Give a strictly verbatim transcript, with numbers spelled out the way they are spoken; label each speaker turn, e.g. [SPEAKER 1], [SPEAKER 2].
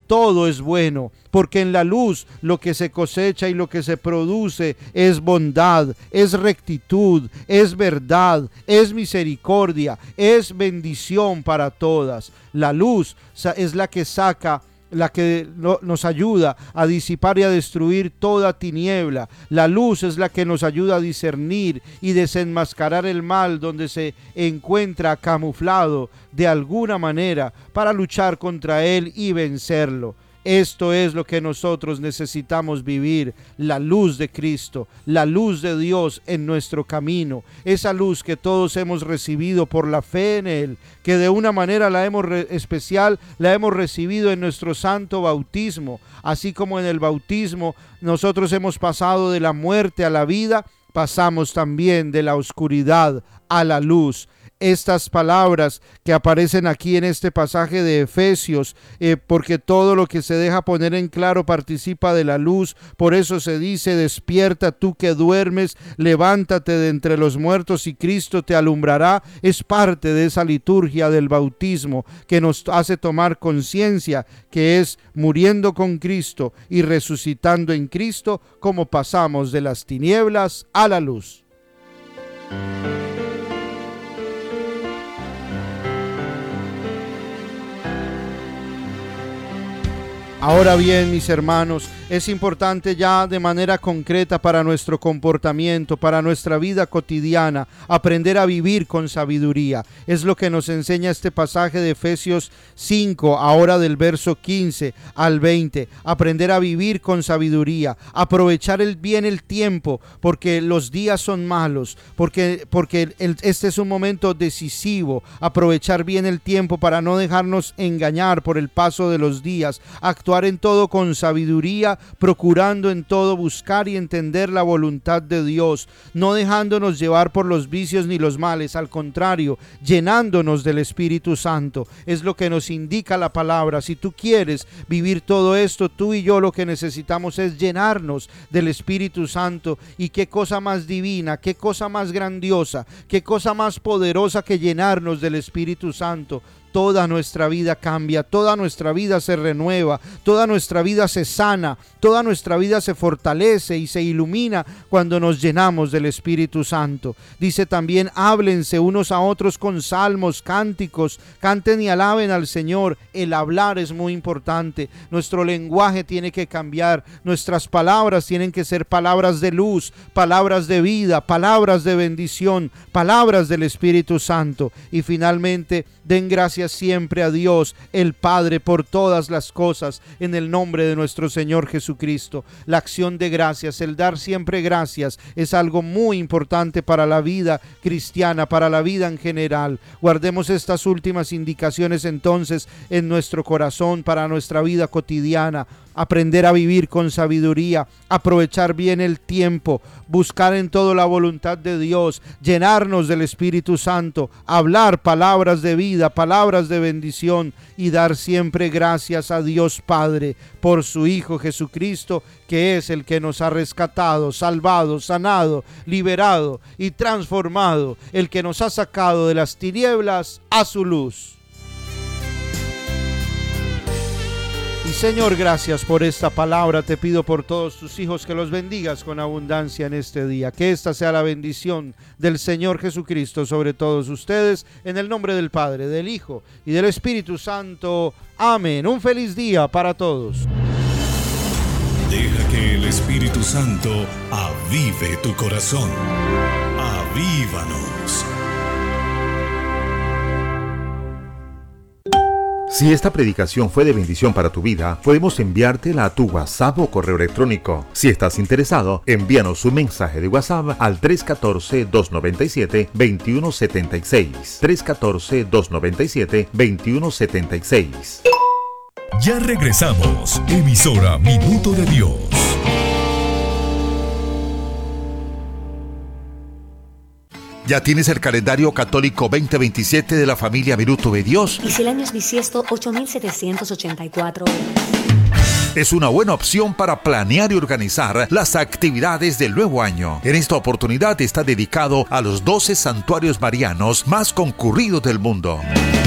[SPEAKER 1] todo es bueno, porque en la luz lo que se cosecha y lo que se produce es bondad, es rectitud, es verdad, es misericordia, es bendición para todas. La luz es la que saca, la que nos ayuda a disipar y a destruir toda tiniebla. La luz es la que nos ayuda a discernir y desenmascarar el mal donde se encuentra camuflado de alguna manera para luchar contra él y vencerlo. Esto es lo que nosotros necesitamos vivir, la luz de Cristo, la luz de Dios en nuestro camino, esa luz que todos hemos recibido por la fe en Él, que de una manera la hemos re- especial la hemos recibido en nuestro santo bautismo, así como en el bautismo nosotros hemos pasado de la muerte a la vida, pasamos también de la oscuridad a la luz. Estas palabras que aparecen aquí en este pasaje de Efesios, eh, porque todo lo que se deja poner en claro participa de la luz, por eso se dice: despierta tú que duermes, levántate de entre los muertos y Cristo te alumbrará. Es parte de esa liturgia del bautismo que nos hace tomar conciencia que es muriendo con Cristo y resucitando en Cristo como pasamos de las tinieblas a la luz. Ahora bien, mis hermanos, es importante ya de manera concreta para nuestro comportamiento, para nuestra vida cotidiana, aprender a vivir con sabiduría. Es lo que nos enseña este pasaje de Efesios cinco, ahora del verso quince al veinte. Aprender a vivir con sabiduría, aprovechar el bien el tiempo, porque los días son malos, porque, porque el, este es un momento decisivo. Aprovechar bien el tiempo para no dejarnos engañar por el paso de los días, actuar en todo con sabiduría, procurando en todo buscar y entender la voluntad de Dios, no dejándonos llevar por los vicios ni los males, al contrario, llenándonos del Espíritu Santo. Es lo que nos indica la palabra. Si tú quieres vivir todo esto, tú y yo lo que necesitamos es llenarnos del Espíritu Santo. Y qué cosa más divina, qué cosa más grandiosa, qué cosa más poderosa que llenarnos del Espíritu Santo. Toda nuestra vida cambia, toda nuestra vida se renueva, toda nuestra vida se sana, toda nuestra vida se fortalece y se ilumina cuando nos llenamos del Espíritu Santo. Dice también: háblense unos a otros con salmos, cánticos, canten y alaben al Señor. El hablar es muy importante, nuestro lenguaje tiene que cambiar, nuestras palabras tienen que ser palabras de luz, palabras de vida, palabras de bendición, palabras del Espíritu Santo. Y finalmente, den gracias siempre a Dios, el Padre, por todas las cosas, en el nombre de nuestro Señor Jesucristo. La acción de gracias, el dar siempre gracias, es algo muy importante para la vida cristiana, para la vida en general. Guardemos estas últimas indicaciones entonces en nuestro corazón para nuestra vida cotidiana. Aprender a vivir con sabiduría, aprovechar bien el tiempo, buscar en todo la voluntad de Dios, llenarnos del Espíritu Santo, hablar palabras de vida, palabras de bendición y dar siempre gracias a Dios Padre por su Hijo Jesucristo, que es el que nos ha rescatado, salvado, sanado, liberado y transformado, el que nos ha sacado de las tinieblas a su luz. Y Señor, gracias por esta palabra. Te pido por todos tus hijos que los bendigas con abundancia en este día. Que esta sea la bendición del Señor Jesucristo sobre todos ustedes. En el nombre del Padre, del Hijo y del Espíritu Santo. Amén. Un feliz día para todos.
[SPEAKER 2] Deja que el Espíritu Santo avive tu corazón. Avívanos.
[SPEAKER 3] Si esta predicación fue de bendición para tu vida, podemos enviártela a tu WhatsApp o correo electrónico. Si estás interesado, envíanos un mensaje de WhatsApp al tres uno cuatro, dos nueve siete, dos uno siete seis. tres uno cuatro, dos nueve siete, dos uno siete seis.
[SPEAKER 2] Ya regresamos. Emisora Minuto de Dios.
[SPEAKER 4] ¿Ya tienes el calendario católico veinte veintisiete de la familia Minuto de Dios?
[SPEAKER 5] Y si el año es bisiesto, ocho mil setecientos ochenta y cuatro horas.
[SPEAKER 4] Es una buena opción para planear y organizar las actividades del nuevo año. En esta oportunidad está dedicado a los doce santuarios marianos más concurridos del mundo.